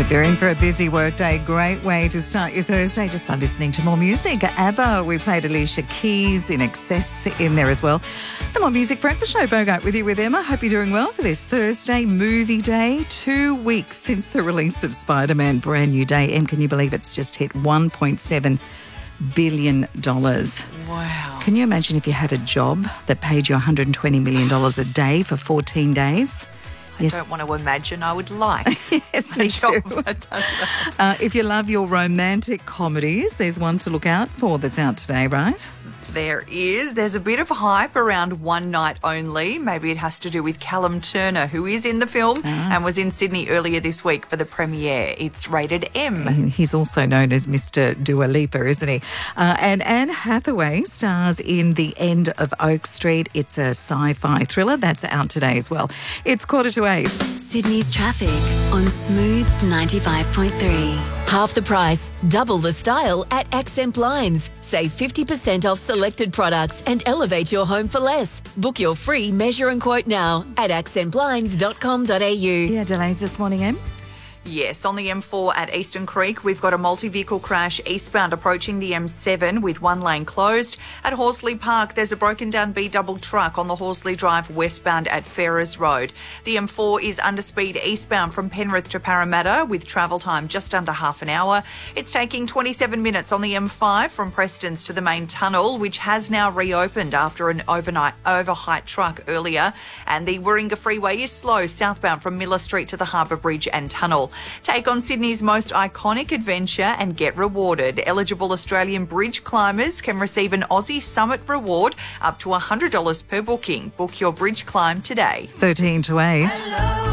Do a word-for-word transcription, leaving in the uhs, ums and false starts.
Preparing for a busy workday, great way to start your Thursday just by listening to more music. ABBA, we played Alicia Keys, In Excess in there as well. The More Music Breakfast Show, Bogart with you with Emma. Hope you're doing well for this Thursday movie day. Two weeks since the release of Spider-Man Brand New Day. Em, can you believe it's just hit one point seven billion dollars? Wow. Can you imagine if you had a job that paid you one hundred twenty million dollars a day for fourteen days? I yes. don't want to imagine. I would like yes, a me job too. that does that. Uh, if you love your romantic comedies, there's one to look out for that's out today, right? There is. There's a bit of hype around One Night Only. Maybe it has to do with Callum Turner, who is in the film ah. and was in Sydney earlier this week for the premiere. It's rated M. He's also known as Mister Dua Lipa, isn't he? Uh, and Anne Hathaway stars in The End of Oak Street. It's a sci-fi thriller that's out today as well. It's quarter to eight. Sydney's traffic on Smooth ninety-five point three. Half the price, double the style at Accent Blinds. Save fifty percent off selected products and elevate your home for less. Book your free measure and quote now at accent blinds dot com dot a u. Yeah, delays this morning, Em? Yes, on the M four at Eastern Creek, we've got a multi-vehicle crash eastbound approaching the M seven with one lane closed. At Horsley Park, there's a broken down B-double truck on the Horsley Drive westbound at Ferrers Road. The M four is under speed eastbound from Penrith to Parramatta with travel time just under half an hour. It's taking twenty-seven minutes on the M five from Prestons to the main tunnel, which has now reopened after an overnight overheight truck earlier. And the Warringah Freeway is slow southbound from Miller Street to the Harbour Bridge and tunnel. Take on Sydney's most iconic adventure and get rewarded. Eligible Australian bridge climbers can receive an Aussie Summit reward up to one hundred dollars per booking. Book your bridge climb today. thirteen to eight. Hello.